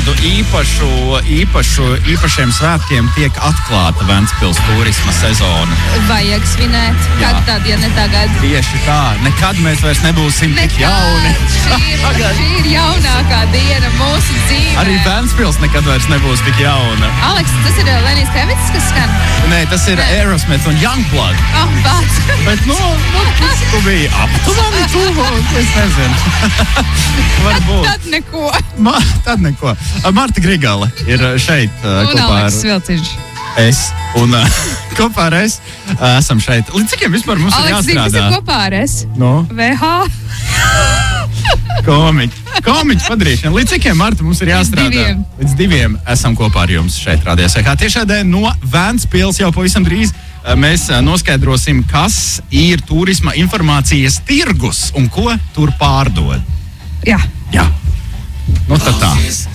kādu īpašiem svētkiem tiek atklāta Ventspils turisma sezona. Vajag svinēt, kad tad, ja ne tagad. Tieši tā, nekad mēs vairs nebūsim tik jauni. Šī ir jaunākā diena mūsu dzīvē. Arī Ventspils nekad vairs nebūs tik jauna. Aleks, tas ir Lenijs Kravits, kas skan? Nē, tas ir Aerosmith un Youngblood. Bāc. Bet, tu biji aptuveni tuvu, es nezinu. Varbūt. Tad neko. Tad neko. Marta Grigale ir šeit kopā ar Svilciņš. es. Un kopā ar es esam šeit. Līdz cikiem vispār mums ir jāstrādā? Aleks, kas ir kopā ar es? No? VH. Komiķi padarīšana. Līdz cikiem, Marta, mums ir jāstrādā? Līdz 2 esam kopā ar jums šeit Radio SK. Tiešādē no Ventspils jau pavisam drīz mēs noskaidrosim, kas ir turisma informācijas tirgus un ko tur pārdod. Jā. Jā. Nu tad tā.